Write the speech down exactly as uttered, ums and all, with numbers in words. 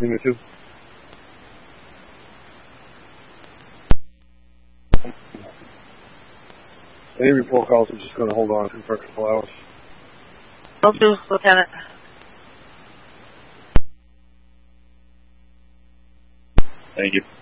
Lima two. Any report calls, I'm just going to hold on to for a couple hours. Will do, Lieutenant. Thank you.